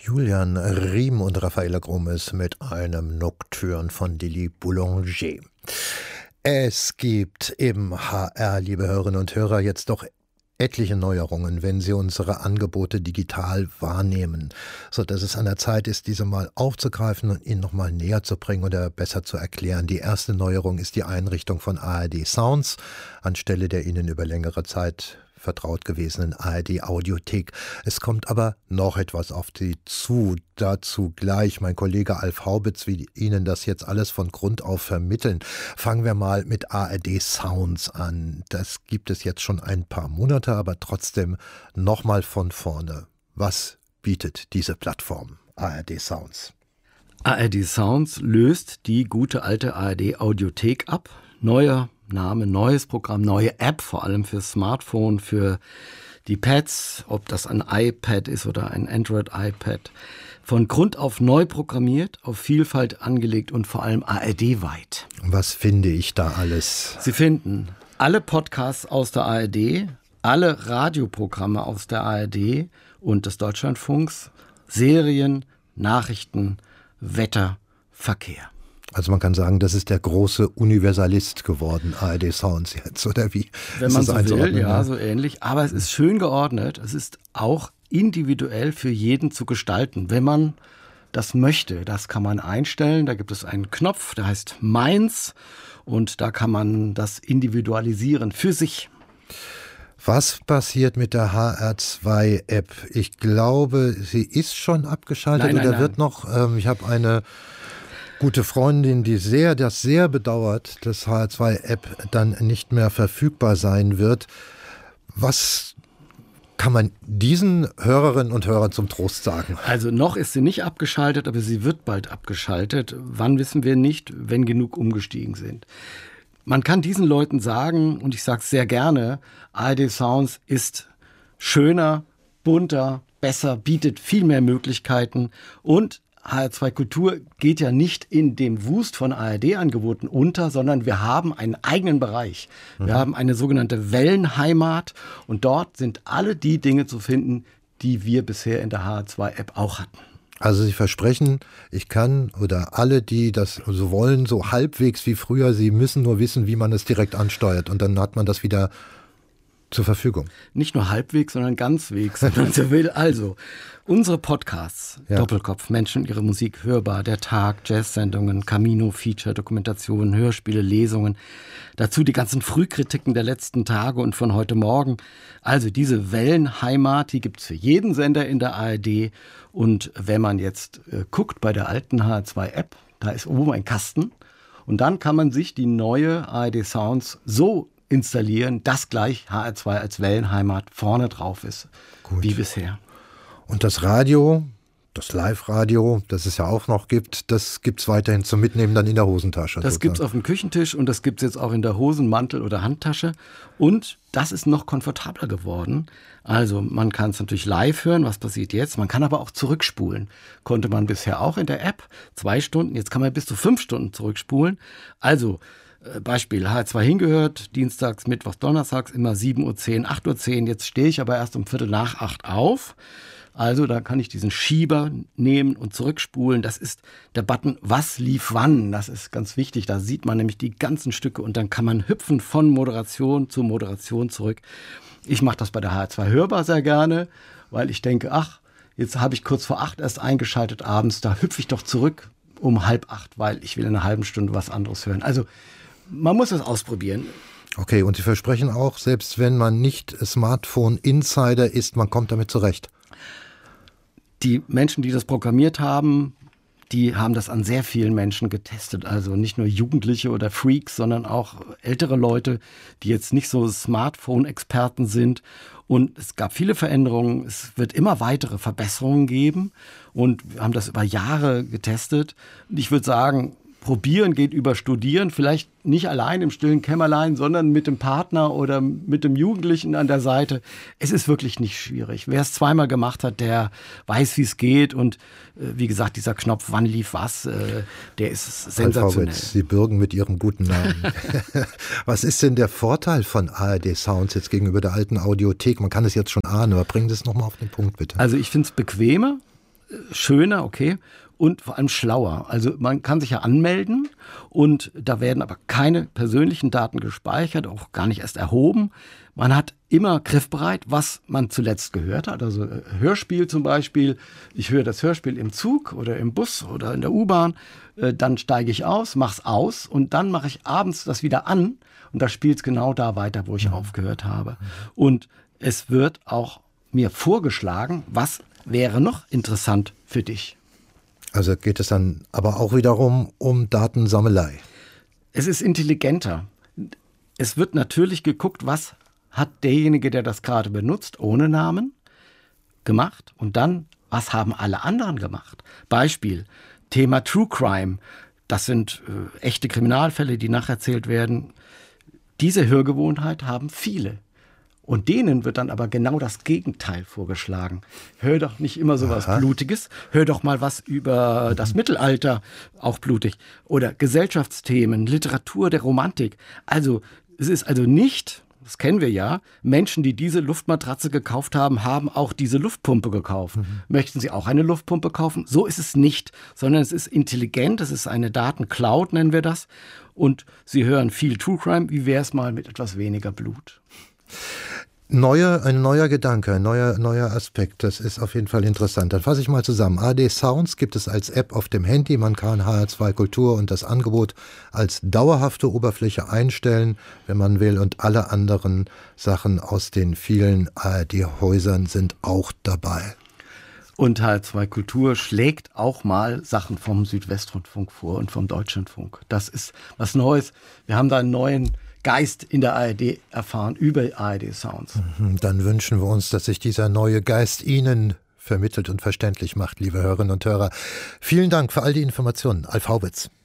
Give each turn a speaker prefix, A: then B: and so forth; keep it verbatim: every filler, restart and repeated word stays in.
A: Julian Riem und Raffaella Grummes mit einem Nocturne von Lili Boulanger. Es gibt im H R, liebe Hörerinnen und Hörer, jetzt doch etliche Neuerungen, wenn Sie unsere Angebote digital wahrnehmen, sodass es an der Zeit ist, diese mal aufzugreifen und Ihnen noch mal näher zu bringen oder besser zu erklären. Die erste Neuerung ist die Einrichtung von A R D Sounds anstelle der Ihnen über längere Zeit vertraut gewesenen A R D Audiothek. Es kommt aber noch etwas auf Sie zu. Dazu gleich mein Kollege Alf Haubitz, wie Ihnen das jetzt alles von Grund auf vermitteln. Fangen wir mal mit A R D Sounds an. Das gibt es jetzt schon ein paar Monate, aber trotzdem nochmal von vorne. Was bietet diese Plattform A R D Sounds?
B: A R D Sounds löst die gute alte A R D Audiothek ab. Neuer Name, neues Programm, neue App, vor allem für Smartphone, für die Pads, ob das ein iPad ist oder ein Android-iPad. Von Grund auf neu programmiert, auf Vielfalt angelegt und vor allem A R D-weit.
A: Was finde ich da alles?
B: Sie finden alle Podcasts aus der A R D, alle Radioprogramme aus der A R D und des Deutschlandfunks, Serien, Nachrichten, Wetter, Verkehr.
A: Also man kann sagen, das ist der große Universalist geworden, A R D Sounds jetzt, oder wie?
B: Wenn man so will, ja, so ähnlich. Aber es ist schön geordnet. Es ist auch individuell für jeden zu gestalten, wenn man das möchte. Das kann man einstellen. Da gibt es einen Knopf, der heißt Meins. Und da kann man das individualisieren für sich.
A: Was passiert mit der H R zwei App? Ich glaube, sie ist schon abgeschaltet
B: nein, nein,
A: oder
B: nein.
A: wird noch, ähm, ich habe eine gute Freundin, die sehr, das sehr bedauert, dass H R zwei App dann nicht mehr verfügbar sein wird. Was kann man diesen Hörerinnen und Hörern zum Trost sagen?
B: Also noch ist sie nicht abgeschaltet, aber sie wird bald abgeschaltet. Wann wissen wir nicht, wenn genug umgestiegen sind. Man kann diesen Leuten sagen, und ich sage es sehr gerne, A R D Sounds ist schöner, bunter, besser, bietet viel mehr Möglichkeiten und H R zwei Kultur geht ja nicht in dem Wust von A R D-Angeboten unter, sondern wir haben einen eigenen Bereich. Wir mhm. haben eine sogenannte Wellenheimat und dort sind alle die Dinge zu finden, die wir bisher in der H R zwei App auch hatten.
A: Also Sie versprechen, ich kann oder alle, die das so wollen, so halbwegs wie früher, sie müssen nur wissen, wie man es direkt ansteuert und dann hat man das wieder zur Verfügung.
B: Nicht nur halbwegs, sondern ganzwegs, wenn man so will. Also, unsere Podcasts, ja. Doppelkopf, Menschen und ihre Musik, hörbar, der Tag, Jazz-Sendungen, Camino, Feature, Dokumentationen, Hörspiele, Lesungen. Dazu die ganzen Frühkritiken der letzten Tage und von heute Morgen. Also diese Wellenheimat, die gibt es für jeden Sender in der A R D. Und wenn man jetzt äh, guckt bei der alten H R zwei App, da ist oben ein Kasten. Und dann kann man sich die neue A R D Sounds so installieren, dass gleich H R zwei als Wellenheimat vorne drauf ist, Gut. wie bisher.
A: Und das Radio, das Live-Radio, das es ja auch noch gibt, das gibt es weiterhin zum Mitnehmen dann in der Hosentasche.
B: Das gibt es auf dem Küchentisch und das gibt es jetzt auch in der Hosen-, Mantel- oder Handtasche. Und das ist noch komfortabler geworden. Also man kann es natürlich live hören, was passiert jetzt. Man kann aber auch zurückspulen. Konnte man bisher auch in der App. Zwei Stunden, jetzt kann man bis zu fünf Stunden zurückspulen. Also Beispiel, H R zwei hingehört, dienstags, mittwochs, donnerstags, immer sieben Uhr zehn, acht Uhr zehn. Jetzt stehe ich aber erst um Viertel nach acht auf. Also da kann ich diesen Schieber nehmen und zurückspulen. Das ist der Button, was lief wann. Das ist ganz wichtig. Da sieht man nämlich die ganzen Stücke und dann kann man hüpfen von Moderation zu Moderation zurück. Ich mache das bei der H R zwei hörbar sehr gerne, weil ich denke, ach, jetzt habe ich kurz vor acht erst eingeschaltet abends. Da hüpfe ich doch zurück um halb acht, weil ich will in einer halben Stunde was anderes hören. Also man muss es ausprobieren.
A: Okay, und Sie versprechen auch, selbst wenn man nicht Smartphone-Insider ist, man kommt damit zurecht.
B: Die Menschen, die das programmiert haben, die haben das an sehr vielen Menschen getestet. Also nicht nur Jugendliche oder Freaks, sondern auch ältere Leute, die jetzt nicht so Smartphone-Experten sind. Und es gab viele Veränderungen. Es wird immer weitere Verbesserungen geben. Und wir haben das über Jahre getestet. Und ich würde sagen, probieren geht über studieren, vielleicht nicht allein im stillen Kämmerlein, sondern mit dem Partner oder mit dem Jugendlichen an der Seite. Es ist wirklich nicht schwierig. Wer es zweimal gemacht hat, der weiß, wie es geht. Und äh, wie gesagt, dieser Knopf, wann lief was, äh, der ist sensationell.
A: Sie bürgen mit Ihrem guten Namen. Was ist denn der Vorteil von A R D Sounds jetzt gegenüber der alten Audiothek? Man kann es jetzt schon ahnen, aber bringen Sie es nochmal auf den Punkt, bitte.
B: Also ich finde es bequemer. schöner, okay, und vor allem schlauer. Also man kann sich ja anmelden und da werden aber keine persönlichen Daten gespeichert, auch gar nicht erst erhoben. Man hat immer griffbereit, was man zuletzt gehört hat. Also Hörspiel zum Beispiel. Ich höre das Hörspiel im Zug oder im Bus oder in der U-Bahn. Dann steige ich aus, mache es aus und dann mache ich abends das wieder an. Und da spielt es genau da weiter, wo ich mhm. aufgehört habe. Und es wird auch mir vorgeschlagen, was wäre noch interessant für dich.
A: Also geht es dann aber auch wiederum um Datensammelei.
B: Es ist intelligenter. Es wird natürlich geguckt, was hat derjenige, der das gerade benutzt, ohne Namen gemacht und dann, was haben alle anderen gemacht. Beispiel, Thema True Crime. Das sind äh, echte Kriminalfälle, die nacherzählt werden. Diese Hörgewohnheit haben viele. Und denen wird dann aber genau das Gegenteil vorgeschlagen. Hör doch nicht immer so was Blutiges, hör doch mal was über das Mittelalter, auch blutig. Oder Gesellschaftsthemen, Literatur der Romantik. Also es ist also nicht, das kennen wir ja, Menschen, die diese Luftmatratze gekauft haben, haben auch diese Luftpumpe gekauft. Mhm. Möchten sie auch eine Luftpumpe kaufen? So ist es nicht, sondern es ist intelligent, es ist eine Datencloud, nennen wir das. Und sie hören viel True Crime, wie wäre es mal mit etwas weniger Blut?
A: Neuer, ein neuer Gedanke, ein neuer, neuer Aspekt, das ist auf jeden Fall interessant. Dann fasse ich mal zusammen. A R D Sounds gibt es als App auf dem Handy. Man kann H R zwei Kultur und das Angebot als dauerhafte Oberfläche einstellen, wenn man will. Und alle anderen Sachen aus den vielen A R D-Häusern sind auch dabei.
B: Und H R zwei Kultur schlägt auch mal Sachen vom Südwestrundfunk vor und vom Deutschlandfunk. Das ist was Neues. Wir haben da einen neuen Geist in der A R D erfahren über A R D Sounds.
A: Dann wünschen wir uns, dass sich dieser neue Geist Ihnen vermittelt und verständlich macht, liebe Hörerinnen und Hörer. Vielen Dank für all die Informationen. Alf Haubitz.